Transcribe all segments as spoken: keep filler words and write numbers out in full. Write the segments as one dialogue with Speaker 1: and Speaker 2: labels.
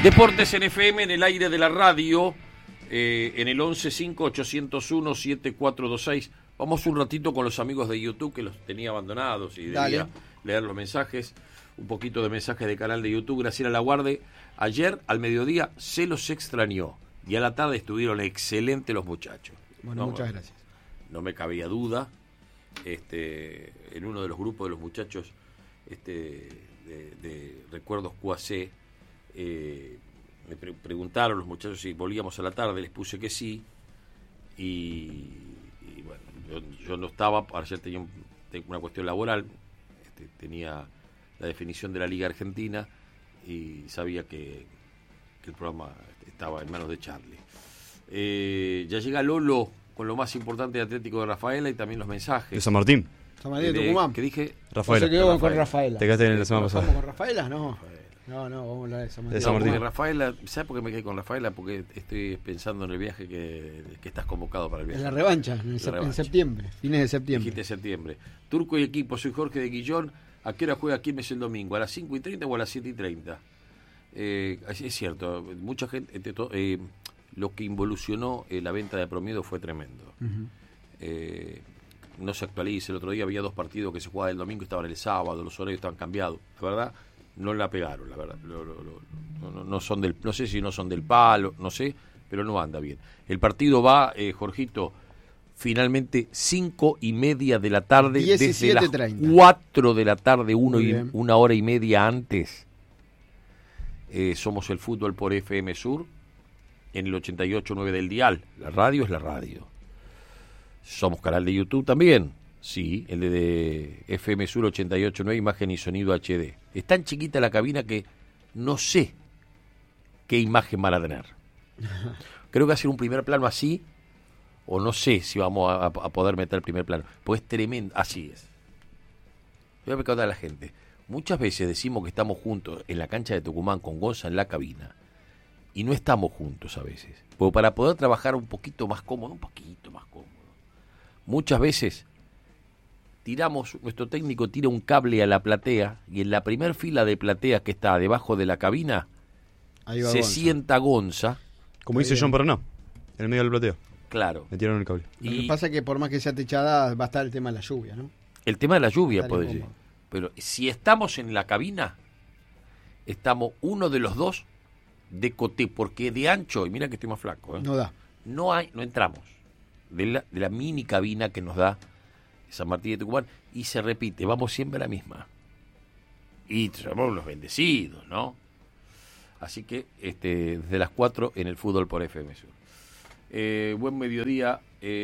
Speaker 1: Deportes en F M, en el aire de la radio, eh, en el once cinco ochocientos uno setenta y cuatro veintiséis. Vamos un ratito con los amigos de YouTube, que los tenía abandonados y debía
Speaker 2: Dale.
Speaker 1: leer los mensajes. Un poquito de mensajes de canal de YouTube. Graciela Laguarde, ayer al mediodía se los extrañó y a la tarde estuvieron excelentes los muchachos.
Speaker 2: Bueno,
Speaker 1: no,
Speaker 2: muchas gracias.
Speaker 1: No me cabía duda. Este, en uno de los grupos de los muchachos este, de, de Recuerdos Q A C, eh, me pre- preguntaron los muchachos si volvíamos a la tarde, les puse que sí, y, y bueno, yo, yo no estaba, ayer tenía un- tengo una cuestión laboral, este, tenía la definición de la Liga Argentina y sabía que, que el programa estaba en manos de Charlie. Eh, ya llega Lolo con lo más importante de Atlético de Rafaela y también los mensajes.
Speaker 3: De San Martín.
Speaker 2: San Martín de
Speaker 1: De-
Speaker 2: Tucumán.
Speaker 1: que dije
Speaker 3: Rafaela.
Speaker 2: Se quedó con
Speaker 1: Rafaela.
Speaker 2: Rafaela.
Speaker 3: Te quedaste en la semana pasada.
Speaker 2: ¿Vamos con Rafaela? No. No, no, vamos a hablar de San Martín.
Speaker 3: De San Martín.
Speaker 1: Porque Rafaela, ¿sabes por qué me quedé con Rafaela? Porque estoy pensando en el viaje que, que estás convocado para el viaje.
Speaker 2: En la revancha, en,
Speaker 1: La
Speaker 2: sep- en
Speaker 1: revancha.
Speaker 2: septiembre, fines de septiembre.
Speaker 1: Dijiste septiembre. Turco y equipo, soy Jorge de Guillón. ¿A qué hora juega Quilmes el domingo? ¿A las cinco y treinta o a las siete y treinta? Eh, es es cierto, mucha gente, eh, to- eh, lo que involucionó eh, la venta de Promedio fue tremendo.
Speaker 2: Ujú.
Speaker 1: Eh, no se actualiza. El otro día había dos partidos que se jugaban el domingo y estaban el sábado, los horarios estaban cambiados. La verdad, no la pegaron, la verdad. Lo- lo- lo- no, no- no son del, no sé si no son del palo, no sé, pero no anda bien. El partido va, eh, Jorgito, finalmente cinco y media de la tarde, desde
Speaker 2: diecisiete
Speaker 1: las
Speaker 2: treinta.
Speaker 1: cuatro de la tarde, uno
Speaker 2: Muy
Speaker 1: y,
Speaker 2: bien.
Speaker 1: una hora y media antes. Eh, somos el fútbol por F M Sur, en el ochenta y ocho punto nueve del dial. La radio es la radio. Somos canal de YouTube también. Sí, el de, de F M Sur ochenta y ocho punto nueve, imagen y sonido H D. Es tan chiquita la cabina que no sé qué imagen van a tener. Creo que hacer un primer plano así, o no sé si vamos a, a poder meter el primer plano. Pues es tremendo. Así es. Voy a recordar a la gente. Muchas veces decimos que estamos juntos en la cancha de Tucumán con Gonza en la cabina. Y no estamos juntos a veces. Porque para poder trabajar un poquito más cómodo, un poquito más cómodo. Muchas veces tiramos, nuestro técnico tira un cable a la platea y en la primer fila de platea que está debajo de la cabina
Speaker 2: Ahí va
Speaker 1: se
Speaker 2: Gonza.
Speaker 1: sienta Gonza.
Speaker 3: Como dice John Paraná, en el medio del plateo.
Speaker 1: Claro.
Speaker 3: Me tiraron el cable.
Speaker 2: Lo que
Speaker 1: Y
Speaker 2: pasa es que por más que sea techada, va a estar el tema de la lluvia, ¿no?
Speaker 1: el tema de la lluvia
Speaker 2: Estar
Speaker 1: puede
Speaker 2: incómodo.
Speaker 1: ser. Pero si estamos en la cabina, estamos uno de los dos de coté, porque de ancho, y mira que estoy más flaco, ¿eh?
Speaker 2: No da.
Speaker 1: no hay, no entramos de la, de la mini cabina que nos da San Martín de Tucumán, y se repite, vamos siempre a la misma. Y somos los bendecidos, ¿no? Así que este, desde las cuatro en el fútbol por F M Sur. Eh, buen mediodía,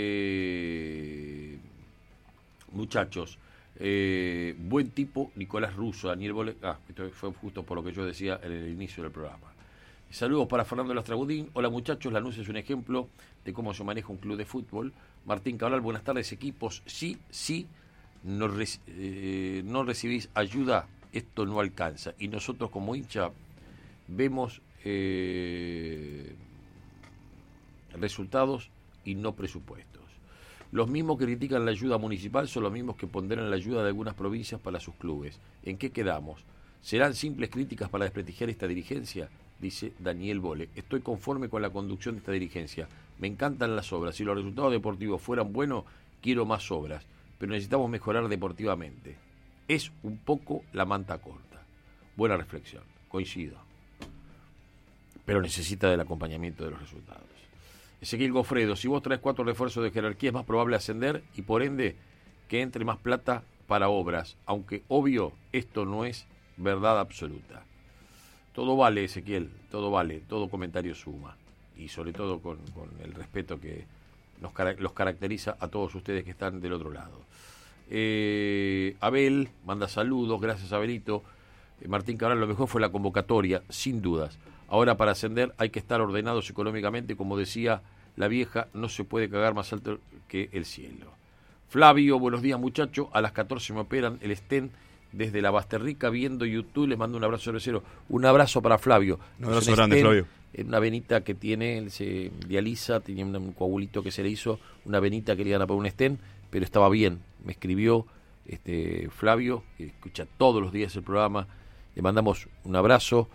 Speaker 1: eh, muchachos. Eh, buen tipo, Nicolás Russo, Daniel Bole. Ah, esto fue justo por lo que yo decía en el inicio del programa. Saludos para Fernando Lastragudín. Hola muchachos, Lanús es un ejemplo de cómo se maneja un club de fútbol. Martín Cabral, buenas tardes equipos. Sí, sí, no, reci- eh, no recibís ayuda, esto no alcanza. Y nosotros como hincha vemos eh, resultados y no presupuestos. Los mismos que critican la ayuda municipal son los mismos que ponderan la ayuda de algunas provincias para sus clubes. ¿En qué quedamos? ¿Serán simples críticas para desprestigiar esta dirigencia? Dice Daniel Bole. Estoy conforme con la conducción de esta dirigencia. Me encantan las obras. Si los resultados deportivos fueran buenos, quiero más obras. Pero necesitamos mejorar deportivamente. Es un poco la manta corta. Buena reflexión. Coincido. Pero necesita del acompañamiento de los resultados. Ezequiel Gofredo, si vos traes cuatro refuerzos de jerarquía es más probable ascender y por ende que entre más plata para obras, aunque obvio esto no es verdad absoluta. Todo vale, Ezequiel, todo vale, todo comentario suma y sobre todo con, con el respeto que nos, los caracteriza a todos ustedes que están del otro lado. Eh, Abel manda saludos, gracias Abelito. Eh, Martín Cabral, lo mejor fue la convocatoria, sin dudas. Ahora para ascender hay que estar ordenados económicamente, como decía la vieja, no se puede cagar más alto que el cielo. Flavio, buenos días muchachos, a las catorce me operan el stent desde la Basterrica viendo YouTube, les mando un abrazo cervecero. Un abrazo para Flavio.
Speaker 3: Un abrazo
Speaker 1: Es
Speaker 3: grande,
Speaker 1: stent,
Speaker 3: Flavio.
Speaker 1: en una venita que tiene, él se dializa, tenía un coagulito que se le hizo, una venita que le iban a poner un stent, pero estaba bien. Me escribió este Flavio, que escucha todos los días el programa, le mandamos un abrazo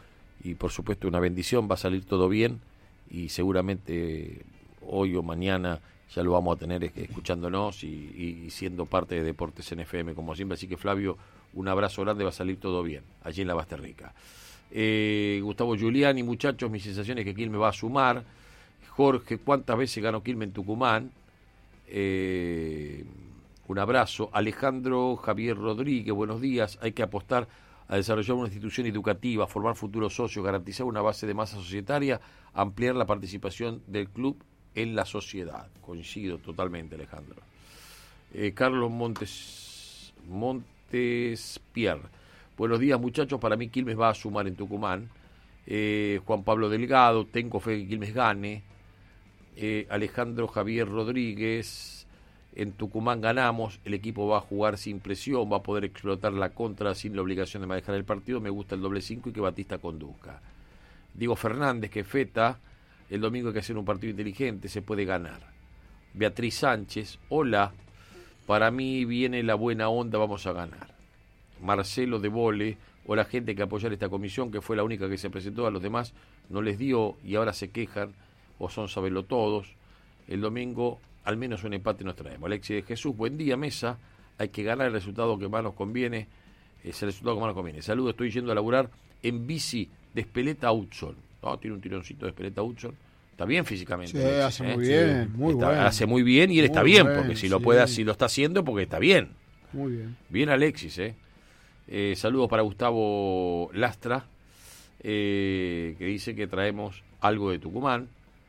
Speaker 1: y por supuesto una bendición, va a salir todo bien y seguramente hoy o mañana ya lo vamos a tener escuchándonos y, y siendo parte de Deportes en F M como siempre. Así que Flavio, un abrazo grande, va a salir todo bien allí en la Basterrica. Eh, Gustavo Giuliani, muchachos, mi sensación es que Quilmes va a sumar. Jorge, ¿cuántas veces ganó Quilmes en Tucumán? Eh, un abrazo. Alejandro Javier Rodríguez, buenos días. Hay que apostar a desarrollar una institución educativa, formar futuros socios, garantizar una base de masa societaria, ampliar la participación del club en la sociedad. Coincido totalmente, Alejandro. Eh, Carlos Montes Montespierre, buenos días, muchachos. Para mí Quilmes va a sumar en Tucumán. Eh, Juan Pablo Delgado, tengo fe que Quilmes gane. Eh, Alejandro Javier Rodríguez, en Tucumán ganamos, el equipo va a jugar sin presión, va a poder explotar la contra sin la obligación de manejar el partido, me gusta el doble cinco y que Batista conduzca. Diego Fernández, que Feta, el domingo hay que hacer un partido inteligente, se puede ganar. Beatriz Sánchez, hola, para mí viene la buena onda, vamos a ganar. Marcelo de Vole, o la gente que apoyar esta comisión, que fue la única que se presentó, a los demás no les dio y ahora se quejan, o son saberlo todos. El domingo al menos un empate nos traemos. Alexis de Jesús, buen día, mesa, hay que ganar el resultado que más nos conviene, es el resultado que más nos conviene. Saludos, estoy yendo a laburar en bici de Espeleta a Hudson. No, tiene un tironcito de Espeleta a Hudson. Está bien físicamente.
Speaker 2: Sí,
Speaker 1: Alexis,
Speaker 2: hace
Speaker 1: ¿eh?
Speaker 2: muy bien,
Speaker 1: Sí.
Speaker 2: muy
Speaker 1: Está,
Speaker 2: bueno.
Speaker 1: Hace muy bien y él
Speaker 2: Muy
Speaker 1: está bien,
Speaker 2: bueno,
Speaker 1: porque si lo
Speaker 2: sí.
Speaker 1: puede, si lo está haciendo, porque está bien.
Speaker 2: Muy bien.
Speaker 1: Bien Alexis, eh. Eh, saludos para Gustavo Lastra, eh, que dice que traemos algo de Tucumán.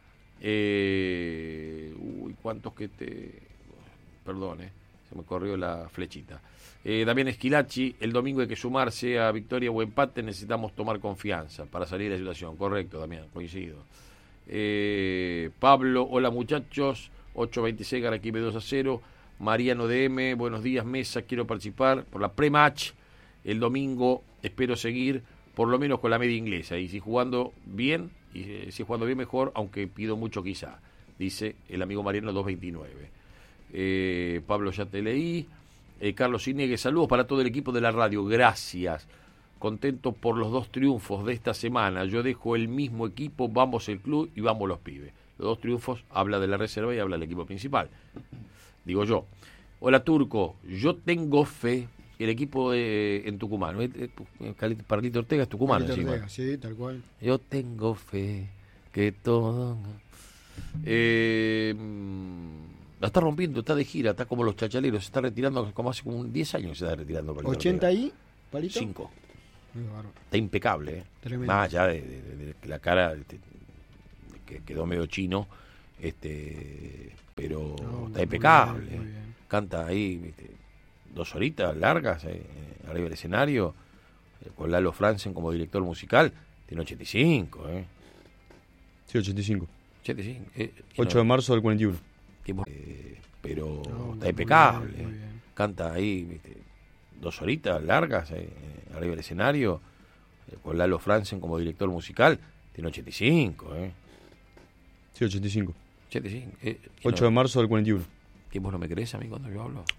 Speaker 1: Eh, uy, cuántos que te... Perdón, eh, se me corrió la flechita. Eh, Damián Esquilachi, el domingo hay que sumarse a victoria o empate, necesitamos tomar confianza para salir de la situación. Correcto, Damián, coincido. Eh, Pablo, hola muchachos, ocho veintiséis, gana Quilmes dos a cero. Mariano D M, buenos días, mesa, quiero participar por la pre-match. El domingo espero seguir por lo menos con la media inglesa y si jugando bien, y eh, si jugando bien mejor, aunque pido mucho quizá, dice el amigo Mariano dos veintinueve. Eh, Pablo, ya te leí. Eh, Carlos Inegue, saludos para todo el equipo de la radio, gracias. Contento por los dos triunfos de esta semana. Yo dejo el mismo equipo, vamos el club y vamos los pibes. Los dos triunfos, habla de la reserva y habla del equipo principal. Digo yo. Hola Turco, yo tengo fe. El equipo de, en Tucumán, Carlito Ortega es tucumano
Speaker 2: Carlito
Speaker 1: encima.
Speaker 2: Ortega, sí, tal cual.
Speaker 1: Yo tengo fe que todo... Eh, la está rompiendo, está de gira, está como los chachaleros, se está retirando como hace como diez años se está retirando. Carlito
Speaker 2: ¿ochenta
Speaker 1: Ortega.
Speaker 2: y? ¿Palito?
Speaker 1: cinco.
Speaker 2: Muy bárbaro.
Speaker 1: Está impecable, ¿eh?
Speaker 2: Tremendo.
Speaker 1: Más allá de, de, de, de la cara este, que quedó medio chino, este, pero
Speaker 2: No,
Speaker 1: está
Speaker 2: muy
Speaker 1: impecable.
Speaker 2: bien, muy bien.
Speaker 1: Canta ahí, ¿viste? Dos horitas largas eh, arriba del escenario, eh, con Lalo Franzen como director musical. Tiene ochenta y cinco, ¿eh?
Speaker 3: Sí, ochenta y cinco.
Speaker 1: ochenta y cinco. Eh,
Speaker 3: ocho de marzo del cuarenta y uno.
Speaker 1: Tiempo, eh, pero
Speaker 2: No,
Speaker 1: está
Speaker 2: muy
Speaker 1: impecable.
Speaker 2: bien, muy
Speaker 1: eh.
Speaker 2: bien.
Speaker 1: Canta ahí, ¿viste? Dos horitas largas eh, arriba del escenario, eh, con Lalo Franzen como director musical. Tiene ochenta y cinco, ¿eh?
Speaker 3: Sí, ochenta y cinco.
Speaker 1: ochenta y cinco. Eh,
Speaker 3: ocho de marzo del cuarenta y uno.
Speaker 1: ¿Que vos no me crees a mí cuando yo hablo?